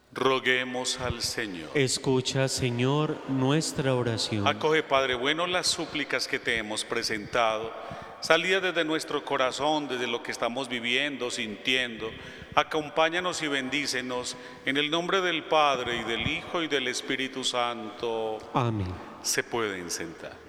Roguemos al Señor. Escucha, Señor, nuestra oración. Acoge, Padre bueno, las súplicas que te hemos presentado. Salida desde nuestro corazón, desde lo que estamos viviendo, sintiendo. Acompáñanos y bendícenos en el nombre del Padre, y del Hijo, y del Espíritu Santo. Amén. Se pueden sentar.